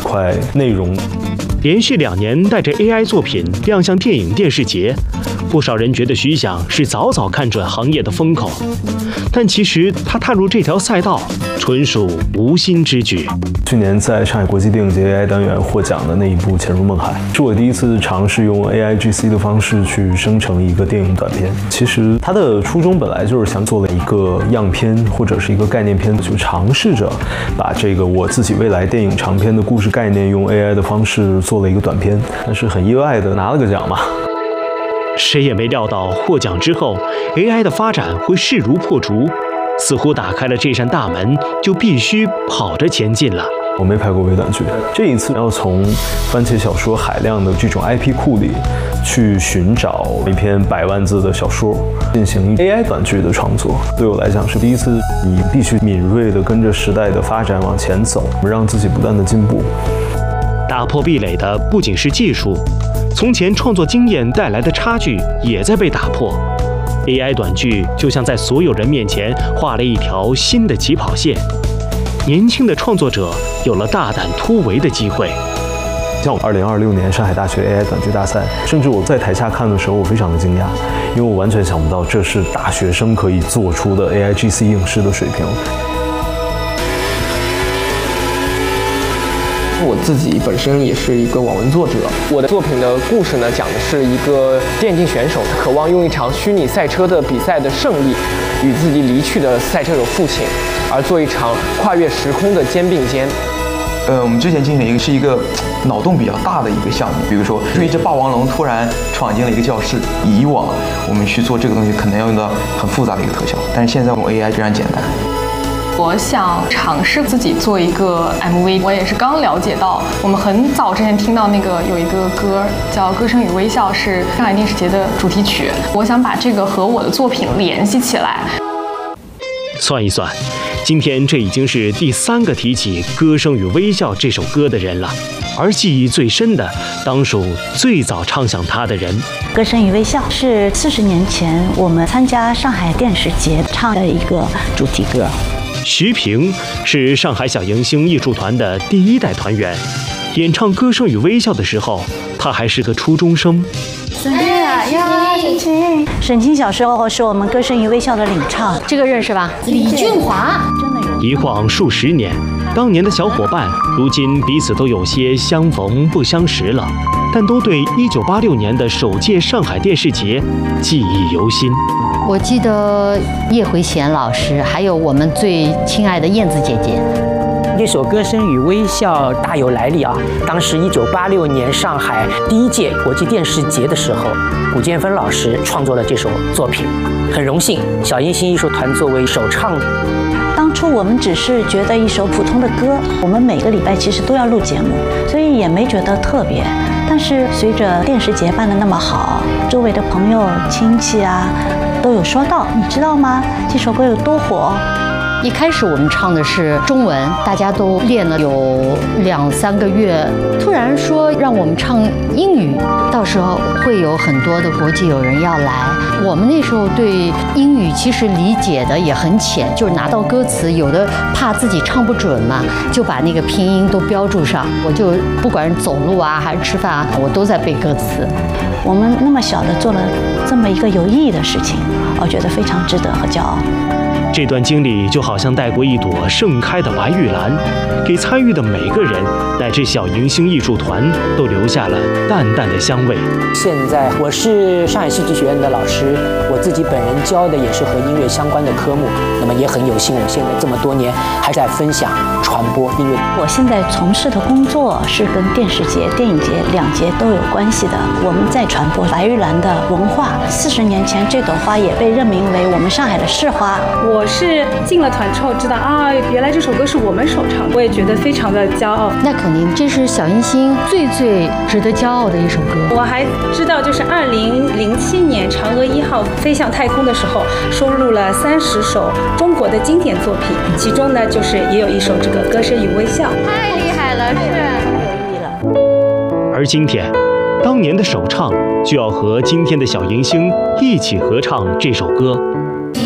块内容。 连续2年带着 AI 作品亮相电影电视节，不少人觉得徐想是早早看准行业的风口，但其实他踏入这条赛道纯属无心之举。 去年在上海国际电影节 AI 单元获奖的那一部《潜入梦海》，是我第一次尝试用 AIGC 的方式去生成一个电影短片。其实它的初衷本来就是想做了一个样片或者是一个概念片，就尝试着把这个我自己未来电影长片的故事概念用 AI 的方式做了一个短片，但是很意外的拿了个奖嘛。 谁也没料到获奖之后 AI 的发展会势如破竹，似乎打开了这扇大门，就必须跑着前进了。 我没拍过微短剧，这一次要从番茄小说海量的这种 IP 库里去寻找一篇100万字的小说，进行 AI 短剧的创作。对我来讲是第一次，你必须敏锐地跟着时代的发展往前走，让自己不断地进步。 打破壁垒的不仅是技术，从前创作经验带来的差距也在被打破。AI 短剧就像在所有人面前画了一条新的起跑线，年轻的创作者有了大胆突围的机会。 像2026年上海大学 AI 短剧大赛，甚至我在台下看的时候，我非常的惊讶，因为我完全想不到这是大学生可以做出的 AIGC 影视的水平。 我自己本身也是一个网文作者，我的作品的故事呢，讲的是一个电竞选手，他渴望用一场虚拟赛车的比赛的胜利，与自己离去的赛车手父亲，而做一场跨越时空的肩并肩。 我们之前进行的是一个脑洞比较大的一个项目，比如说一只霸王龙突然闯进了一个教室，以往我们去做这个东西可能要用到很复杂的一个特效，但是现在用 AI 非常简单。 我想尝试自己做一个 MV， 我也是刚了解到，我们很早之前听到那个有一个歌叫《歌声与微笑》，是上海电视节的主题曲。我想把这个和我的作品联系起来。 算一算，今天这已经是第3个提起《歌声与微笑》这首歌的人了，而记忆最深的当属最早唱响它的人。 《歌声与微笑》是40年前我们参加上海电视节唱的一个主题歌。 徐平是上海小迎星艺术团的第1代团员，演唱《歌声与微笑》的时候，他还是个初中生。 沈清小时候是我们《歌声与微笑》的领唱， 这个认识吧？李俊华。 一晃数10年，当年的小伙伴，如今彼此都有些相逢不相识了，但都对1986年的首届上海电视节记忆犹新。 我记得叶回贤老师，还有我们最亲爱的燕子姐姐。 这首《歌声与微笑》大有来历啊！当时1986年上海第1届国际电视节的时候，古建芬老师创作了这首作品，很荣幸小迎星艺术团作为首唱。 当初我们只是觉得一首普通的歌，我们每个礼拜其实都要录节目，所以也没觉得特别。但是随着电视节办得那么好，周围的朋友亲戚啊都有说到，你知道吗？这首歌有多火？ 一开始我们唱的是中文，大家都练了有2、3个月，突然说让我们唱英语，到时候会有很多的国际友人要来。我们那时候对英语其实理解的也很浅，就是拿到歌词，有的怕自己唱不准嘛，就把那个拼音都标注上。我就不管是走路啊还是吃饭啊，我都在背歌词。 我们那么小的做了这么一个有意义的事情，我觉得非常值得和骄傲。 这段经历就好像带过一朵盛开的白玉兰，给参与的每个人乃至小迎星艺术团都留下了淡淡的香味。 现在我是上海戏剧学院的老师，我自己本人教的也是和音乐相关的科目，那么也很有幸，我现在这么多年还在分享传播音乐。 我现在从事的工作是跟电视节、电影节2节都有关系的，我们在传播白玉兰的文化。40年前，这朵花也被任命为我们上海的市花。 我是进了团之后知道啊，原来这首歌是我们首唱，我也觉得非常的骄傲。 那肯定，这是小迎星最值得骄傲的一首歌。 我还知道，就是2007年嫦娥1号飞向太空的时候，收录了30首中国的经典作品，其中呢，就是也有一首这个《歌声与微笑》。 太厉害了，是。 有意义了。 而今天，当年的首唱就要和今天的小迎星一起合唱这首歌。